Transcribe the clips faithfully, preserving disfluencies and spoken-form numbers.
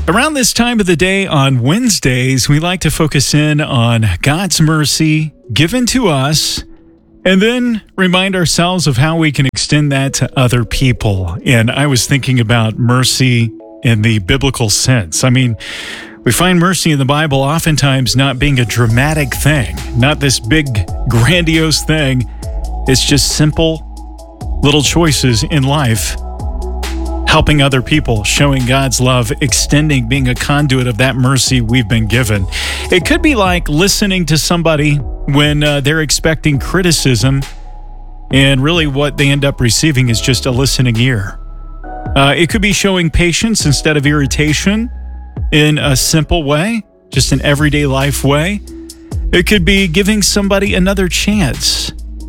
Around this time of the day on Wednesdays, we like to focus in on God's mercy given to us and then remind ourselves of how we can extend that to other people. And I was thinking about mercy in the biblical sense. I mean, we find mercy in the Bible oftentimes not being a dramatic thing, not this big, grandiose thing. It's just simple little choices in life. Helping other people, showing God's love, extending, being a conduit of that mercy we've been given. It could be like listening to somebody when uh, they're expecting criticism, and really what they end up receiving is just a listening ear. Uh, it could be showing patience instead of irritation in a simple way, just an everyday life way. It could be giving somebody another chance,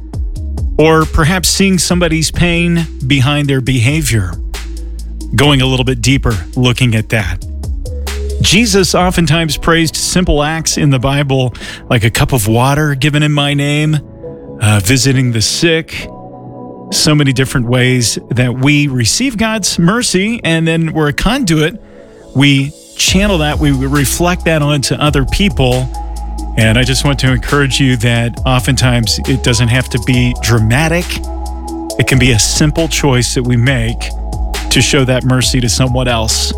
or perhaps seeing somebody's pain behind their behavior. Going a little bit deeper, looking at that. Jesus oftentimes praised simple acts in the Bible, like a cup of water given in my name, uh, visiting the sick, so many different ways that we receive God's mercy, and then we're a conduit. We channel that, we reflect that onto other people. And I just want to encourage you that oftentimes it doesn't have to be dramatic. It can be a simple choice that we make to show that mercy to someone else.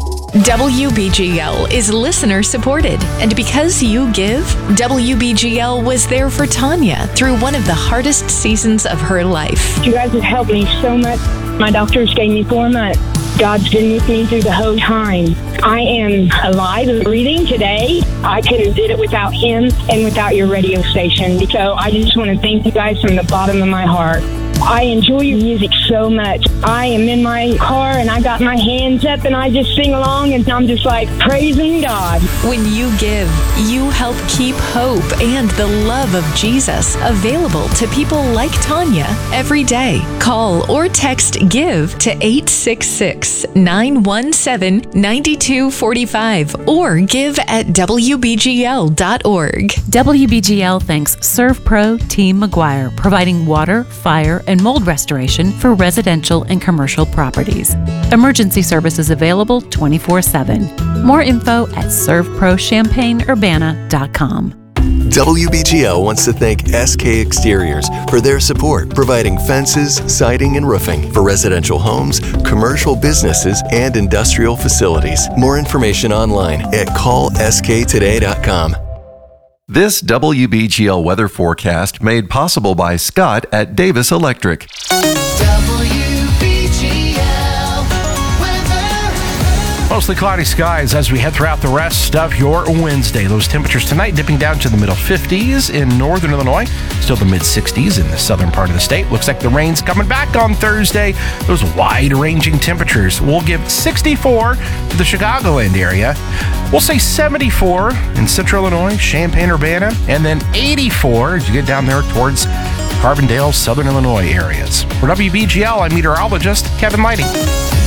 W B G L is listener supported, and because you give, W B G L was there for Tanya through one of the hardest seasons of her life. You guys have helped me so much. My doctors gave me four months. God's been with me through the whole time. I am alive and breathing today. I couldn't do it without him and without your radio station. So I just want to thank you guys from the bottom of my heart. I enjoy your music so much. I am in my car and I got my hands up and I just sing along and I'm just like praising God. When you give, you help keep hope and the love of Jesus available to people like Tanya every day. Call or text GIVE to eight six six, nine one seven, nine two four five or give at W B G L dot org. W B G L thanks ServPro Team McGuire, providing water, fire, and mold restoration for residential and commercial properties. Emergency services available twenty-four seven. More info at serve pro champaign urbana dot com. W B G L wants to thank S K Exteriors for their support, providing fences, siding, and roofing for residential homes, commercial businesses, and industrial facilities. More information online at call S K today dot com. This W B G L weather forecast made possible by Scott at Davis Electric. Mostly cloudy skies as we head throughout the rest of your Wednesday. Those temperatures tonight dipping down to the middle fifties in northern Illinois, still the mid sixties in the southern part of the state. Looks like the rain's coming back on Thursday. Those wide-ranging temperatures will give sixty-four to the Chicagoland area. We'll say seventy-four in central Illinois, Champaign-Urbana, and then eighty-four as you get down there towards Carbondale, southern Illinois areas. For W B G L, I'm meteorologist Kevin Lighting.